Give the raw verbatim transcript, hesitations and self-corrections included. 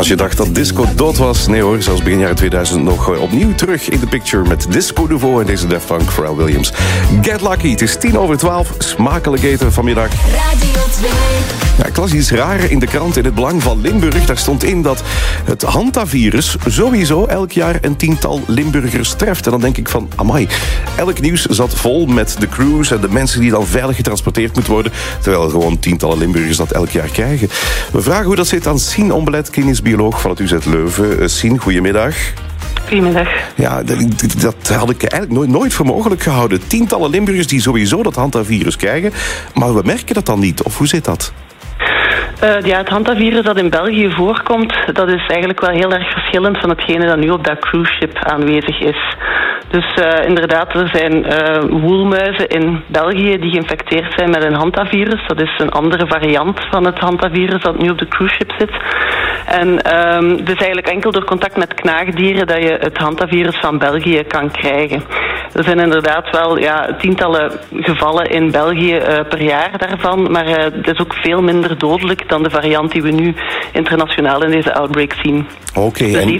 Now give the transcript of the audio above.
Als je dacht dat disco dood was, nee hoor, zelfs begin jaren tweeduizend nog opnieuw terug in de picture met Disco Nouveau en deze Daft Punk, Pharrell Williams. Get Lucky, het is tien over twaalf, smakelijk eten vanmiddag. Radio twee. Ja, ik las iets raar in de krant in het Belang van Limburg. Daar stond in dat het hantavirus sowieso elk jaar een tiental Limburgers treft. En dan denk ik van, amai, elk nieuws zat vol met de crews en de mensen die dan veilig getransporteerd moeten worden, terwijl gewoon tientallen Limburgers dat elk jaar krijgen. We vragen hoe dat zit aan Sien Ombelet, klinisch bioloog van het U Z Leuven. Uh, Sien, goedemiddag. Goedemiddag. Ja, dat, dat had ik eigenlijk nooit, nooit voor mogelijk gehouden. Tientallen Limburgers die sowieso dat hantavirus krijgen, maar we merken dat dan niet. Of hoe zit dat? Uh, ja, het hantavirus dat in België voorkomt, dat is eigenlijk wel heel erg verschillend van hetgene dat nu op dat cruise ship aanwezig is. Dus uh, inderdaad, er zijn uh, woelmuizen in België die geïnfecteerd zijn met een hantavirus. Dat is een andere variant van het hantavirus dat nu op de cruise ship zit. En um, het is eigenlijk enkel door contact met knaagdieren dat je het hantavirus van België kan krijgen. Er zijn inderdaad wel ja, tientallen gevallen in België uh, per jaar daarvan, maar uh, het is ook veel minder dodelijk dan de variant die we nu internationaal in deze outbreak zien. Oké. Okay, dus en... die